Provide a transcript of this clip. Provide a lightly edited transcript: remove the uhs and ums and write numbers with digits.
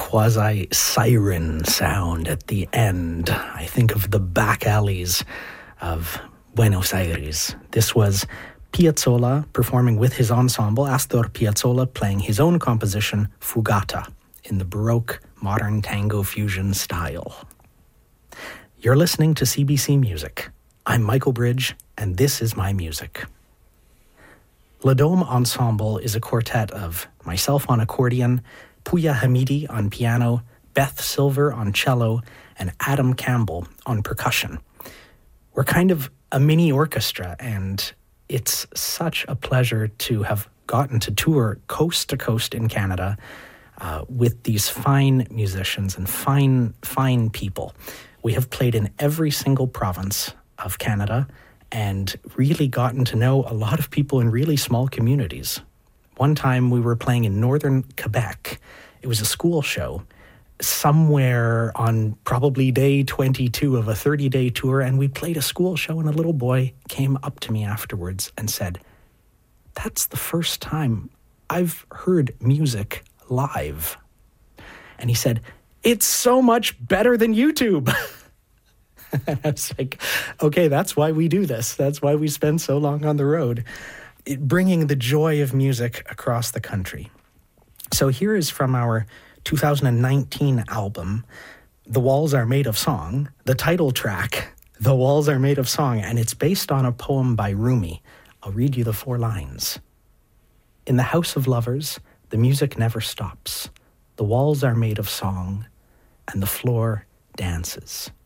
quasi-siren sound at the end. I think of the back alleys of Buenos Aires. This was Piazzolla performing with his ensemble, Astor Piazzolla playing his own composition, Fugata, in the Baroque modern tango fusion style. You're listening to CBC Music. I'm Michael Bridge, and this is my music. Le Dome Ensemble is a quartet of myself on accordion, Pouya Hamidi on piano, Beth Silver on cello, and Adam Campbell on percussion. We're kind of a mini orchestra, and it's such a pleasure to have gotten to tour coast to coast in Canada with these fine musicians and fine people. We have played in every single province of Canada and really gotten to know a lot of people in really small communities. One time we were playing in northern Quebec. It was a school show somewhere on probably day 22 of a 30-day tour, and we played a school show, and a little boy came up to me afterwards and said, "That's the first time I've heard music live." And he said, "It's so much better than YouTube." And I was like, okay, that's why we do this. That's why we spend so long on the road, bringing the joy of music across the country. So here is from our 2019 album, The Walls Are Made of Song, the title track, The Walls Are Made of Song, and it's based on a poem by Rumi. I'll read you the 4 lines. In the house of lovers, the music never stops. The walls are made of song, and the floor dances.